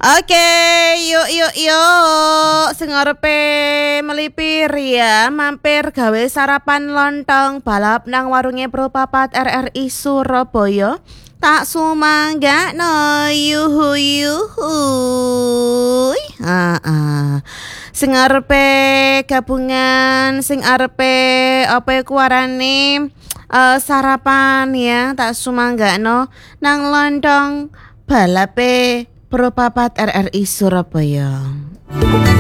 Oke, yuk. Sing arepe melipir ya, mampir gawe sarapan lontong balap nang warunge Pro Papat RRI Surabaya. Tak sumanggakno yuhu. Sing arepe gabungan, sing arepe apa iku arane sarapan ya, tak sumanggakno nang lontong balape Pro Papat RRI Surabaya.